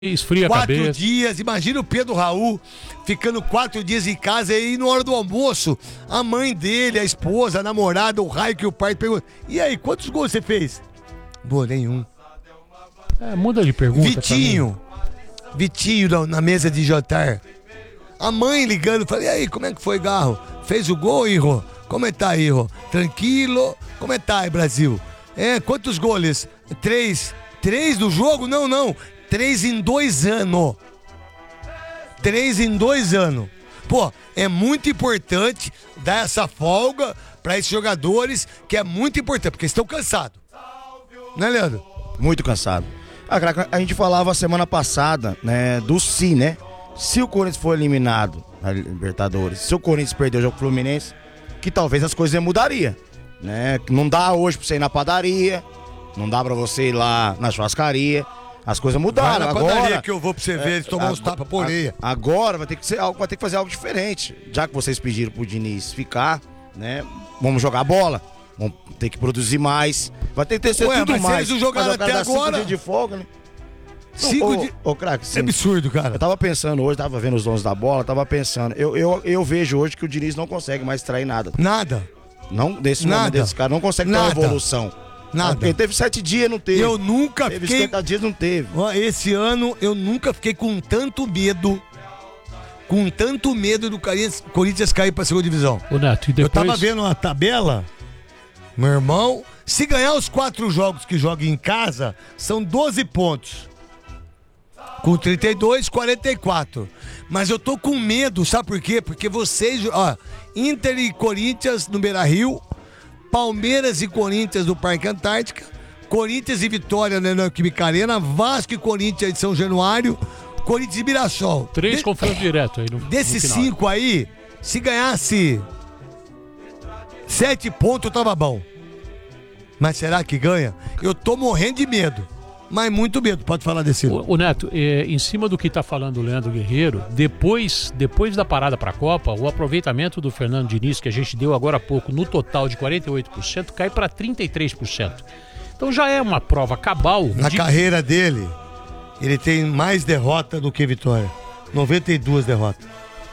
Esfria a 4 cabeça. dias, imagina o Pedro Raul ficando 4 dias em casa e aí na hora do almoço, a mãe dele, a esposa, a namorada, o raio que o pai pergunta: e aí, quantos gols você fez? Boa, nenhum. Muda de pergunta. Vitinho na mesa de jantar. A mãe ligando, falei: e aí, como é que foi, Garro? Fez o gol, Irro? Como é que tá, Irro? Tranquilo? Como é que tá, Brasil? Quantos goles? 3. 3 do jogo? Não. 3 em 2 anos. 3 em 2 anos. Pô, é muito importante dar essa folga para esses jogadores, que é muito importante, porque estão cansados. Né, Leandro? Muito cansado. A gente falava semana passada, né, do si, né? Se o Corinthians for eliminado na Libertadores, se o Corinthians perder o jogo Fluminense, que talvez as coisas mudariam, né? Não dá hoje pra você ir na padaria, não dá pra você ir lá na churrascaria. As coisas mudaram. Vai na padaria que eu vou pra você ver, eles tomar uns tapas por orelha. Agora vai ter que fazer algo diferente. Já que vocês pediram pro Diniz ficar, né? Vamos jogar bola. Vamos ter que produzir mais. Vai ter que ter tudo mais. Se eles não jogaram até agora. 5 dias de folga, né? 5 dias. Ô, craque, é absurdo, cara. Eu tava pensando hoje, tava vendo os donos da bola, tava pensando. Eu vejo hoje que o Diniz não consegue mais extrair nada. Nada. Não, desse momento desse cara, não consegue ter uma evolução. Nada. Porque teve 7 dias, não teve. Eu nunca teve fiquei. 50 dias, não teve. Esse ano eu nunca fiquei com tanto medo. Do Corinthians cair pra segunda divisão. Ô, Neto, e depois... Eu tava vendo a tabela. Meu irmão, se ganhar os 4 jogos que joga em casa, são 12 pontos. Com 32, 44. Mas eu tô com medo, sabe por quê? Porque vocês, Inter e Corinthians no Beira-Rio, Palmeiras e Corinthians no Parque Antártica, Corinthians e Vitória na Neoquímica Arena, Vasco e Corinthians em São Januário, Corinthians e Mirassol. 3 confrontos direto aí desses 5 aí, se ganhasse 7 pontos, eu tava bom. Mas será que ganha? Eu tô morrendo de medo. Mas muito medo, pode falar desse. O Neto, em cima do que está falando o Leandro Guerreiro, depois da parada para a Copa, o aproveitamento do Fernando Diniz, que a gente deu agora há pouco, no total de 48%, cai para 33%. Então já é uma prova cabal. Na carreira dele, ele tem mais derrota do que vitória. 92 derrotas.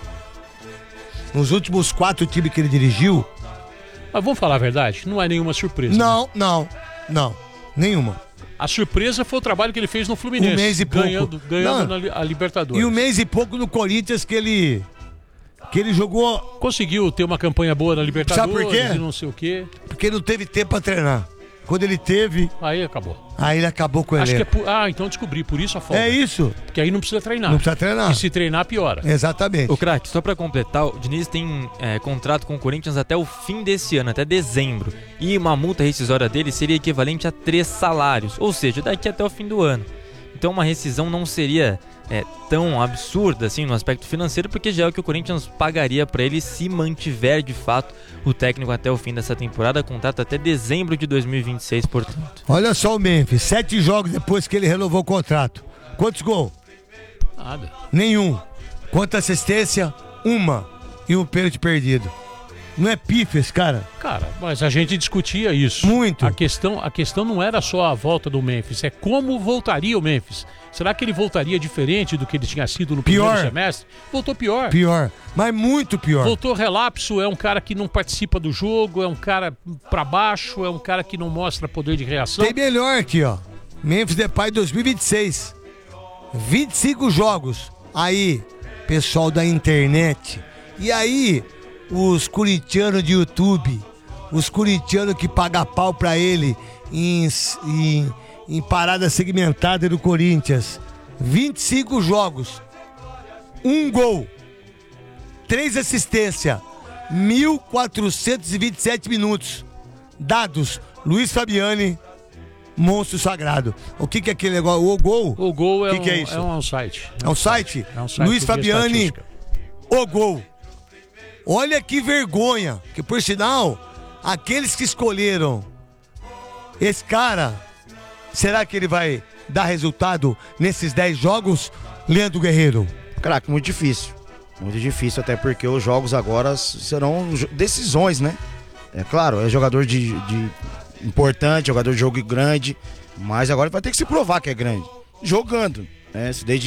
Nos últimos 4 times que ele dirigiu... Mas vamos falar a verdade, não é nenhuma surpresa. Não, nenhuma. A surpresa foi o trabalho que ele fez no Fluminense. 1 mês e pouco. Ganhando a Libertadores. E 1 mês e pouco no Corinthians que ele jogou... Conseguiu ter uma campanha boa na Libertadores. Sabe por quê? E não sei o quê. Porque não teve tempo pra treinar. Quando ele teve... Aí acabou. Aí ele acabou com ele. Acho que então descobri, por isso a folga. É isso. Porque aí não precisa treinar. Não precisa treinar. E se treinar, piora. Exatamente. O craque, só pra completar, o Diniz tem contrato com o Corinthians até o fim desse ano, até dezembro. E uma multa rescisória dele seria equivalente a 3 salários, ou seja, daqui até o fim do ano. Então uma rescisão não seria tão absurda assim no aspecto financeiro, porque já é o que o Corinthians pagaria para ele se mantiver de fato o técnico até o fim dessa temporada, contrato até dezembro de 2026, portanto. Olha só o Memphis, 7 jogos depois que ele renovou o contrato. Quantos gols? Nada. Nenhum. Quanta assistência? 1. E um pênalti perdido. Não é pífio, cara? Cara, mas a gente discutia isso. Muito. A questão não era só a volta do Memphis, é como voltaria o Memphis. Será que ele voltaria diferente do que ele tinha sido no primeiro semestre? Voltou pior. Pior, mas muito pior. Voltou relapso, é um cara que não participa do jogo, é um cara pra baixo, é um cara que não mostra poder de reação. Tem melhor aqui, ó. Memphis Depay 2026. 25 jogos. Aí, pessoal da internet. E aí... os corintianos de YouTube, os corintianos que pagam pau pra ele em parada segmentada do Corinthians. 25 jogos, 1 gol, 3 assistências, 1.427 minutos. Dados, Luiz Fabiani, monstro sagrado. O que é aquele negócio? O gol? O gol é, que é isso? É um site. É um site? É um site. Luiz Fabiani, o gol. Olha que vergonha, que por sinal, aqueles que escolheram esse cara, será que ele vai dar resultado nesses 10 jogos, Leandro Guerreiro? Craque, muito difícil. Muito difícil, até porque os jogos agora serão decisões, né? É claro, é jogador de importante, jogador de jogo grande, mas agora vai ter que se provar que é grande. Jogando. né? Se desde